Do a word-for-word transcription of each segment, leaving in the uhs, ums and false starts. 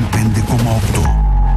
εκατόν πέντε κόμμα οκτώ.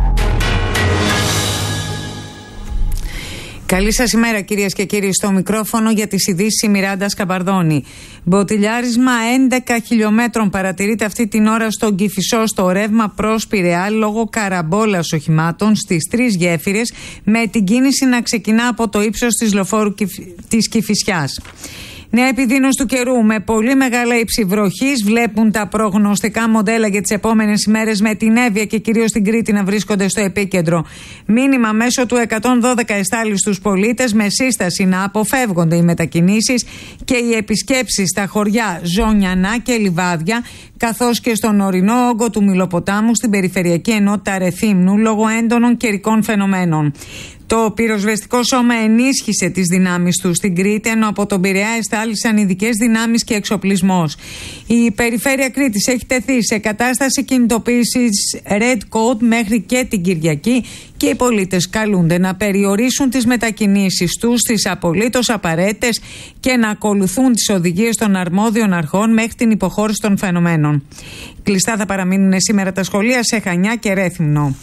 Καλή σας ημέρα κυρίες και κύριοι, στο μικρόφωνο για τις ειδήσεις η Μιράντα Σκαμπαρδώνη. Μποτιλιάρισμα έντεκα χιλιόμετρων παρατηρείται αυτή την ώρα στον Κηφισό στο ρεύμα προς Πειραιά λόγω καραμπόλας οχημάτων στις τρεις γέφυρες, με την κίνηση να ξεκινά από το ύψος της λοφόρου της Κηφισιάς. Νέα επιδείνωση του καιρού με πολύ μεγάλα ύψη βροχής. Βλέπουν τα προγνωστικά μοντέλα για τις επόμενες ημέρες με την Εύβοια και κυρίως την Κρήτη να βρίσκονται στο επίκεντρο. Μήνυμα μέσω του εκατόν δώδεκα εστάλει στους πολίτες με σύσταση να αποφεύγονται οι μετακινήσεις και οι επισκέψεις στα χωριά Ζωνιανά και Λιβάδια, καθώς και στον ορεινό όγκο του Μιλοποτάμου στην περιφερειακή ενότητα Ρεθύμνου λόγω έντονων καιρικών φαινομένων. Το πυροσβεστικό σώμα ενίσχυσε τις δυνάμεις του στην Κρήτη, ενώ από τον Πειραιά εστάλησαν ειδικές δυνάμεις και εξοπλισμός. Η περιφέρεια Κρήτης έχει τεθεί σε κατάσταση κινητοποίησης Red Code μέχρι και την Κυριακή και οι πολίτες καλούνται να περιορίσουν τις μετακινήσεις τους στις απολύτως απαραίτητες και να ακολουθούν τις οδηγίες των αρμόδιων αρχών μέχρι την υποχώρηση των φαινομένων. Κλειστά θα παραμείνουν σήμερα τα σχολεία σε Χανιά και Ρέθυμνο.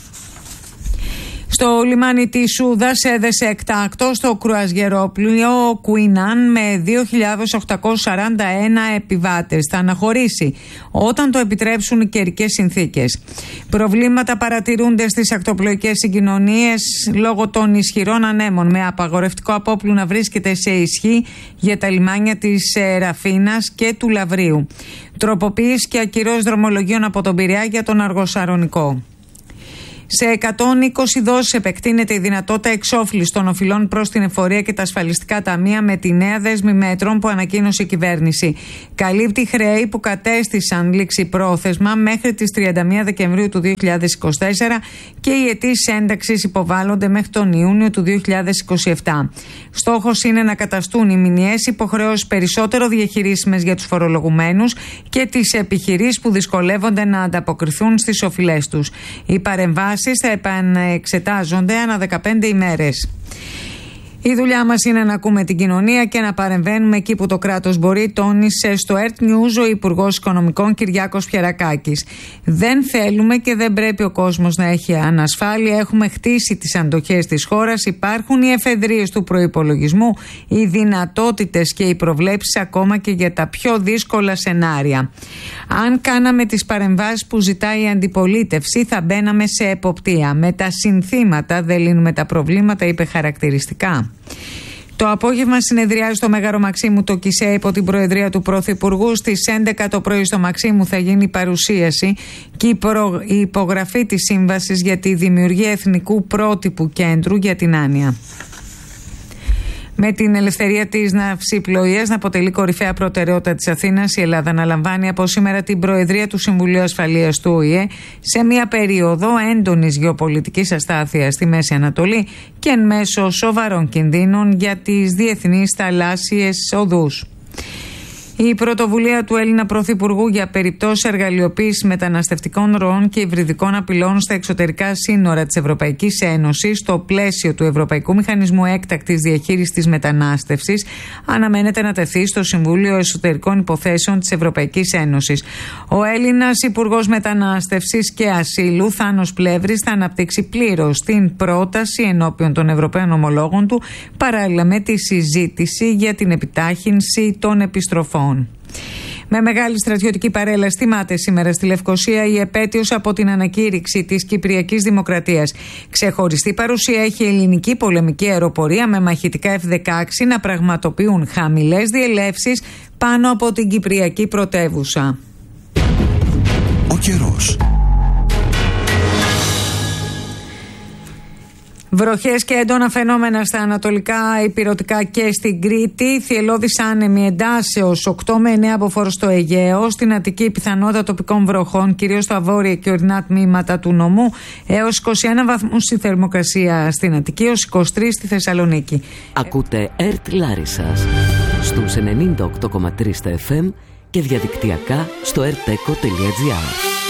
Στο λιμάνι της Σούδας έδεσε εκτάκτο στο κρουαζιερόπλοιο Κουίναν με δύο χιλιάδες οκτακόσιους σαράντα ένα επιβάτες. Θα αναχωρήσει όταν το επιτρέψουν οι καιρικές συνθήκες. Προβλήματα παρατηρούνται στις ακτοπλοϊκές συγκοινωνίες λόγω των ισχυρών ανέμων, με απαγορευτικό απόπλου να βρίσκεται σε ισχύ για τα λιμάνια της Ραφίνας και του Λαβρίου. Τροποποίηση και ακυρώσεις δρομολογίων από τον Πειραιά για τον Αργοσαρονικό. Σε εκατόν είκοσι δόσεις επεκτείνεται η δυνατότητα εξόφλησης των οφειλών προς την εφορία και τα ασφαλιστικά ταμεία με τη νέα δέσμη μέτρων που ανακοίνωσε η κυβέρνηση. Καλύπτει χρέη που κατέστησαν ληξιπρόθεσμα μέχρι τις τριάντα μία Δεκεμβρίου του δύο χιλιάδες είκοσι τέσσερα και οι αιτήσεις ένταξης υποβάλλονται μέχρι τον Ιούνιο του δύο χιλιάδες είκοσι επτά. Στόχος είναι να καταστούν οι μηνιαίες υποχρεώσεις περισσότερο διαχειρίσιμες για τους φορολογουμένους και τις επιχειρήσεις που δυσκολεύονται να ανταποκριθούν στις οφειλές τους. Οι παρεμβάσεις θα επανεξετάζονται ανά δεκαπέντε ημέρες. Η δουλειά μας είναι να ακούμε την κοινωνία και να παρεμβαίνουμε εκεί που το κράτος μπορεί, τόνισε στο Earth News ο Υπουργός Οικονομικών Κυριάκος Πιερακάκης. Δεν θέλουμε και δεν πρέπει ο κόσμος να έχει ανασφάλεια. Έχουμε χτίσει τις αντοχές της χώρας. Υπάρχουν οι εφεδρείες του προϋπολογισμού, οι δυνατότητες και οι προβλέψεις ακόμα και για τα πιο δύσκολα σενάρια. Αν κάναμε τις παρεμβάσεις που ζητάει η αντιπολίτευση, θα μπαίναμε σε εποπτεία. Με τα συνθήματα δεν λύνουμε τα προβλήματα, είπε χαρακτηριστικά. Το απόγευμα συνεδριάζει στο Μέγαρο Μαξίμου το ΚΙΣΕ υπό την προεδρία του Πρωθυπουργού. Στις έντεκα το πρωί στο Μαξίμου θα γίνει η παρουσίαση και η, προ... η υπογραφή της σύμβασης για τη δημιουργία εθνικού πρότυπου κέντρου για την άνοια. Με την ελευθερία της ναυσιπλοείας να αποτελεί κορυφαία προτεραιότητα της Αθήνας, η Ελλάδα αναλαμβάνει από σήμερα την Προεδρία του Συμβουλίου Ασφαλείας του Ο Η Ε σε μια περίοδο έντονης γεωπολιτικής αστάθειας στη Μέση Ανατολή και εν μέσω σοβαρών κινδύνων για τις διεθνείς θαλάσσιες οδούς. Η πρωτοβουλία του Έλληνα Πρωθυπουργού για περιπτώσεις εργαλειοποίησης μεταναστευτικών ροών και υβριδικών απειλών στα εξωτερικά σύνορα της Ευρωπαϊκής Ένωσης, στο πλαίσιο του Ευρωπαϊκού Μηχανισμού Έκτακτης Διαχείρισης της Μετανάστευσης, αναμένεται να τεθεί στο Συμβούλιο Εσωτερικών Υποθέσεων της Ευρωπαϊκής Ένωσης. Ο Έλληνας Υπουργός Μετανάστευσης και Ασύλου, Θάνος Πλεύρης, θα αναπτύξει πλήρως την πρόταση ενώπιον των Ευρωπαίων ομολόγων του, παράλληλα με τη συζήτηση για την επιτάχυνση των επιστροφών. Με μεγάλη στρατιωτική παρέλαση τιμάται σήμερα στη Λευκοσία η επέτειος από την ανακήρυξη της Κυπριακής Δημοκρατίας. Ξεχωριστή παρουσία έχει η ελληνική πολεμική αεροπορία με μαχητικά εφ δεκαέξι να πραγματοποιούν χαμηλές διελεύσεις πάνω από την Κυπριακή πρωτεύουσα. Ο καιρός. Βροχές και έντονα φαινόμενα στα ανατολικά ηπειρωτικά και στην Κρήτη. Θυελλώδης άνεμη εντάσεως οκτώ με εννέα μποφόρ στο Αιγαίο. Στην Αττική πιθανότητα τοπικών βροχών, κυρίως στα βόρεια και ορεινά τμήματα του νομού. Έως είκοσι ένα βαθμούς η θερμοκρασία στην Αττική, έως είκοσι τρεις στη Θεσσαλονίκη. Ακούτε Ερτ Λάρισσας στους ενενήντα οκτώ κόμμα τρία στα εφ εμ και διαδικτυακά στο ερτεκο τελεία τζι άρ.